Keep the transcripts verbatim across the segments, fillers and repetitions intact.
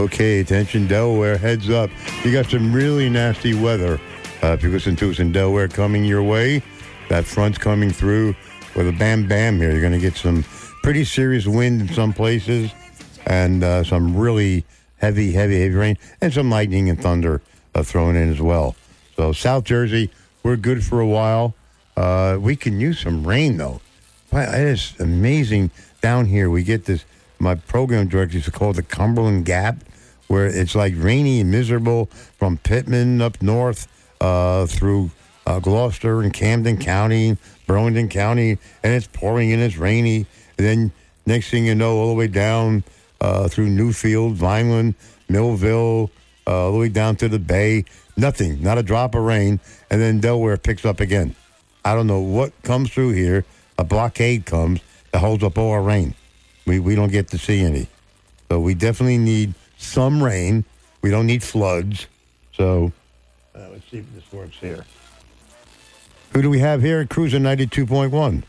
Okay, attention Delaware, heads up. You got some really nasty weather. Uh, if you listen to us in Delaware coming your way, that front's coming through with a bam bam here. You're going to get some pretty serious wind in some places and uh, some really heavy, heavy, heavy rain and some lightning and thunder uh, thrown in as well. So South Jersey, we're good for a while. Uh, we can use some rain, though. It is amazing down here. We get this, my program director used to call it the Cumberland Gap, where it's like rainy and miserable from Pittman up north uh, through uh, Gloucester and Camden County, Burlington County, and it's pouring and it's rainy. And then next thing you know, all the way down uh, through Newfield, Vineland, Millville, uh, all the way down to the Bay. Nothing, not a drop of rain. And then Delaware picks up again. I don't know what comes through here. A blockade comes that holds up all our rain. We we don't get to see any. So we definitely need some rain. We don't need floods. So uh, let's see if this works here. Who do we have here at Cruiser ninety-two point one?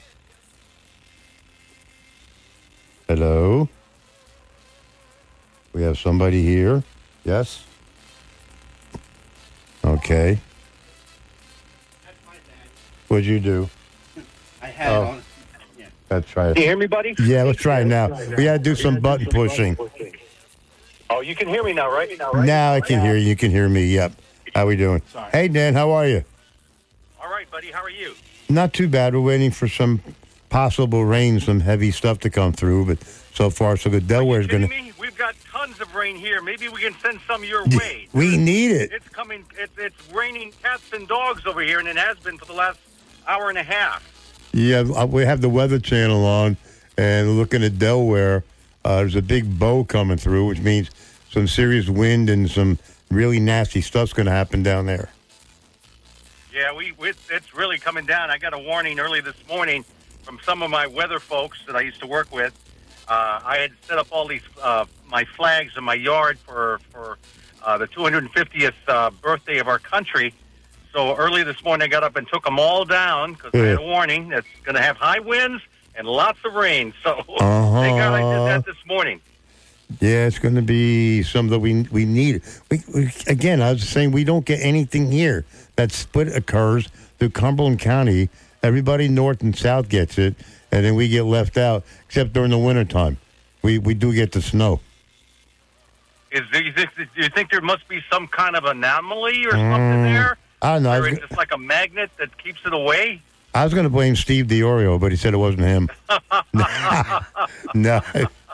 Hello? We have somebody here. Yes? Okay. What'd you do? I had oh. it on. Yeah. Let's try it. Can you hear me, buddy? Yeah, let's try it now. We got to do some button pushing. Oh, you can hear me now, right? Now I can hear you. You can hear me. Yep. How we doing? Sorry. Hey, Dan, how are you? All right, buddy. How are you? Not too bad. We're waiting for some possible rain, some heavy stuff to come through, but so far so good. Delaware's going to... We've got tons of rain here. Maybe we can send some your way. We need it. It's coming. It, it's raining cats and dogs over here, and it has been for the last hour and a half. Yeah, we have the Weather Channel on, and looking at Delaware, uh, there's a big bow coming through, which means some serious wind and some really nasty stuff's going to happen down there. Yeah, we it's really coming down. I got a warning early this morning from some of my weather folks that I used to work with. Uh, I had set up all these uh, my flags in my yard for for uh, the two hundred fiftieth uh, birthday of our country. So early this morning, I got up and took them all down because yeah. I had a warning that's going to have high winds and lots of rain. So uh-huh. Thank God I did that this morning. Yeah, it's going to be something that we we need. We, we, again, I was saying we don't get anything here. That split occurs through Cumberland County. Everybody north and south gets it, and then we get left out, except during the wintertime. We we do get the snow. Is do you think, do you think there must be some kind of anomaly or something mm. there? I don't know. Or it's just like a magnet that keeps it away? I was going to blame Steve DiOrio, but he said it wasn't him. no,